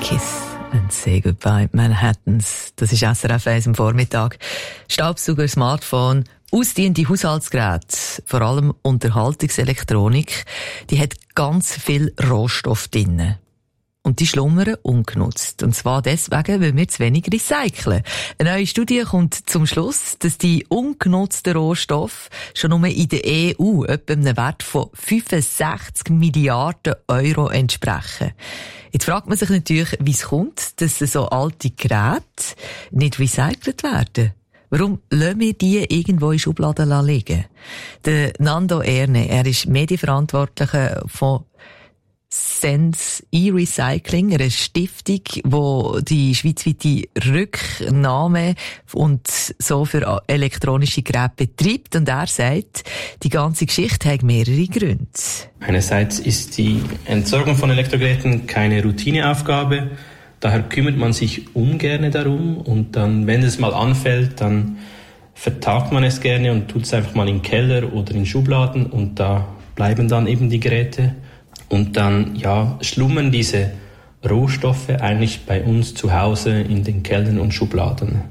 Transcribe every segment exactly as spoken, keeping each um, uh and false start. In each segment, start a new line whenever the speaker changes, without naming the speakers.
Kiss and Say Goodbye Manhattans. Das ist S R F eins am Vormittag. Staubsauger, Smartphone, ausdiente Haushaltsgeräte, vor allem Unterhaltungselektronik, die hat ganz viel Rohstoff drin. Und die schlummern ungenutzt. Und zwar deswegen, weil wir zu wenig recyceln. Eine neue Studie kommt zum Schluss, dass die ungenutzten Rohstoffe schon nur in der E U etwa einem Wert von fünfundsechzig Milliarden Euro entsprechen. Jetzt fragt man sich natürlich, wie es kommt, dass so alte Geräte nicht recycelt werden. Warum lassen wir die irgendwo in Schubladen liegen? Der Nando Erne, er ist Medienverantwortlicher von Sense E-Recycling, eine Stiftung, die die schweizweite Rücknahme und so für elektronische Geräte betreibt. Und er sagt, die ganze Geschichte hat mehrere Gründe.
Einerseits ist die Entsorgung von Elektrogeräten keine Routineaufgabe. Daher kümmert man sich ungern darum. Und dann, wenn es mal anfällt, dann vertagt man es gerne und tut es einfach mal in den Keller oder in Schubladen. Und da bleiben dann eben die Geräte. Und dann, ja, schlummern diese Rohstoffe eigentlich bei uns zu Hause in den Kellern und Schubladen.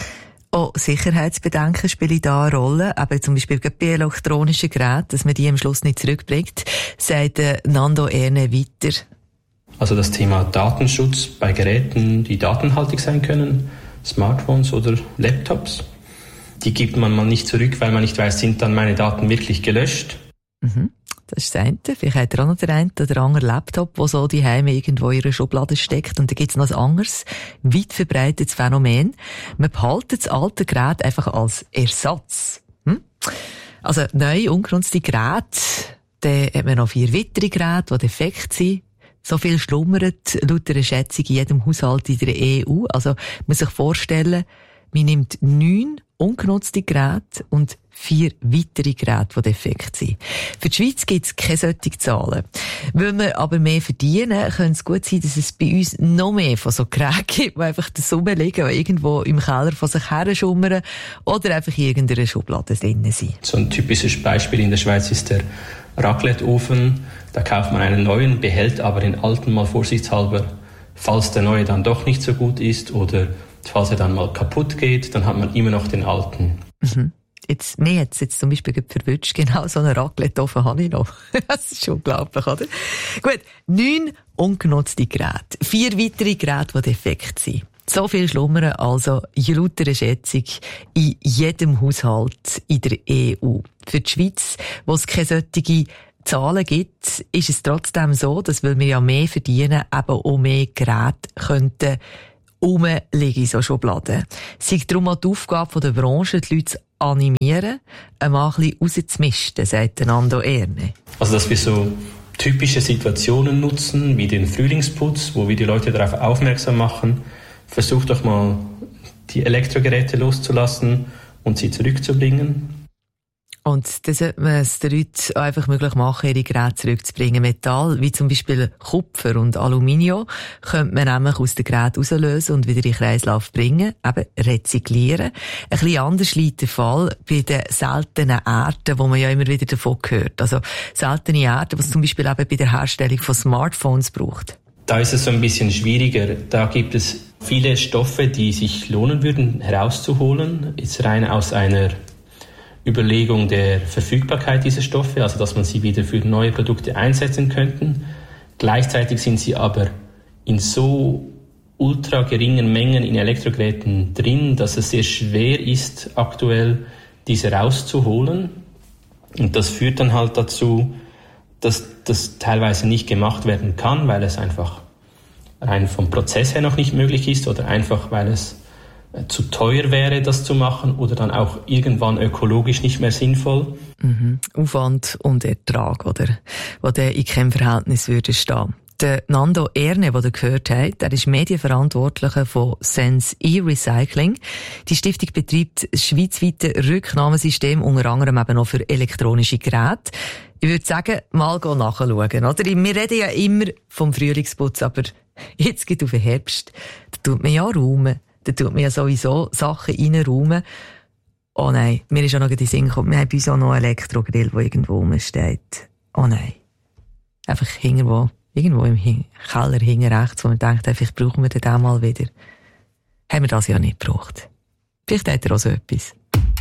Auch Sicherheitsbedenken spielen da eine Rolle, aber zum Beispiel bei elektronischen Geräten, dass man die am Schluss nicht zurückbringt, sagt Nando Erne weiter.
Also das Thema Datenschutz bei Geräten, die datenhaltig sein können, Smartphones oder Laptops, die gibt man mal nicht zurück, weil man nicht weiß, sind dann meine Daten wirklich gelöscht.
Mhm. Das ist das eine. Vielleicht hat er auch noch den einen oder anderen Laptop, der so daheim irgendwo in einer Schublade steckt. Und dann gibt es noch ein anderes, weit verbreitetes Phänomen. Man behaltet das alte Gerät einfach als Ersatz. Hm? Also neu, ungenutzte Geräte, dann hat man noch vier weitere Geräte, die defekt sind. So viel schlummert laut einer Schätzung in jedem Haushalt in der E U. Also man muss sich vorstellen, man nimmt neun ungenutzte Geräte und vier weitere Geräte, die defekt sind. Für die Schweiz gibt es keine solchen Zahlen. Weil wir aber mehr verdienen, könnte es gut sein, dass es bei uns noch mehr von so Geräten gibt, die einfach da rumliegen, die irgendwo im Keller von sich her schummern oder einfach in irgendeiner Schublade drin sind.
So ein typisches Beispiel in der Schweiz ist der Raclette-Ofen. Da kauft man einen neuen, behält aber den alten mal vorsichtshalber, falls der neue dann doch nicht so gut ist oder falls er dann mal kaputt geht, dann hat man immer noch den alten.
Mhm. Jetzt, mir hat es jetzt zum Beispiel verwünscht, genau so einen Raclette-Ofen habe ich noch. Das ist unglaublich, oder? Gut, neun ungenutzte Geräte, vier weitere Geräte, die defekt sind. So viel schlummern also laut einer Schätzung in jedem Haushalt in der E U. Für die Schweiz, wo es keine solche Zahlen gibt, ist es trotzdem so, dass, weil wir ja mehr verdienen, eben auch mehr Geräte könnten rumliegen in so Schubladen. Es ist darum auch die Aufgabe der Branche, die Leute zu animieren, einmal ein bisschen rauszumisten, sagt Nando Erne.
Also, dass wir so typische Situationen nutzen, wie den Frühlingsputz, wo wir die Leute darauf aufmerksam machen, versucht doch mal, die Elektrogeräte loszulassen und sie zurückzubringen.
Und dann sollte man es den Leuten einfach möglich machen, ihre Geräte zurückzubringen. Metall, wie zum Beispiel Kupfer und Aluminium, könnte man nämlich aus den Geräten rauslösen und wieder in den Kreislauf bringen, eben rezyklieren. Ein bisschen anders liegt der Fall bei den seltenen Erden, wo man ja immer wieder davon hört. Also seltene Erden, was zum Beispiel eben bei der Herstellung von Smartphones braucht.
Da ist es so ein bisschen schwieriger. Da gibt es viele Stoffe, die sich lohnen würden, herauszuholen. Jetzt rein aus einer Überlegung der Verfügbarkeit dieser Stoffe, also dass man sie wieder für neue Produkte einsetzen könnte. Gleichzeitig sind sie aber in so ultra geringen Mengen in Elektrogeräten drin, dass es sehr schwer ist, aktuell diese rauszuholen. Und das führt dann halt dazu, dass das teilweise nicht gemacht werden kann, weil es einfach rein vom Prozess her noch nicht möglich ist oder einfach, weil es zu teuer wäre, das zu machen oder dann auch irgendwann ökologisch nicht mehr sinnvoll.
Mhm. Aufwand und Ertrag, oder? Wo der in keinem Verhältnis würde stehen. Der Nando Erne, den ihr gehört habt, der ist Medienverantwortlicher von Sense E-Recycling. Die Stiftung betreibt das schweizweite Rücknahmesystem, unter anderem eben auch für elektronische Geräte. Ich würde sagen, mal nachschauen, oder? Wir reden ja immer vom Frühlingsputz, aber jetzt geht auf den Herbst. Da tut man ja räumen. Da tut man ja sowieso Sachen reinräumen. Oh nein, mir ist auch noch in den Sinn gekommen, wir haben bei uns auch noch einen Elektrogrill, der irgendwo rumsteht. Oh nein. Einfach irgendwo irgendwo im Keller hinten rechts, wo man denkt, vielleicht brauchen wir den auch mal wieder. Haben wir das ja nicht gebraucht. Vielleicht hat er auch so etwas.